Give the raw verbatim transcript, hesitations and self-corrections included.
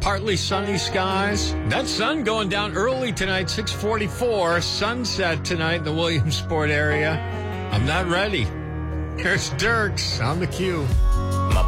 partly sunny skies. That sun going down early tonight, six forty-four. Sunset tonight in the Williamsport area. I'm not ready. Here's Dirks on the Q.